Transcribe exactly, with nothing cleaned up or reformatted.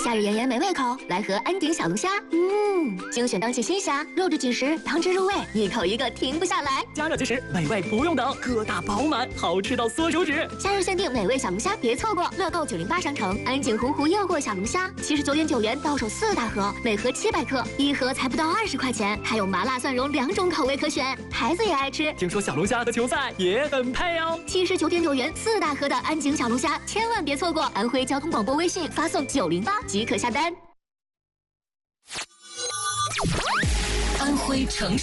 夏日炎炎没胃口，来盒安井小龙虾。嗯，精选当季新虾，肉质紧实，汤汁入味，一口一个停不下来。 加热即食，美味不用等，个大饱满，好吃到缩手指。 夏日限定美味小龙虾，别错过！乐购九零八商城，安井洪湖诱惑小龙虾，七十九点九元到手四大盒，每盒七百克，一盒才不到二十块钱，还有麻辣蒜蓉两种口味可选，孩子也爱吃。 听说小龙虾和球赛也很配哦。 七十九点九元四大盒的安井小龙虾，千万别错过！安徽交通广播微信发送九零八即可下单。 安徽城市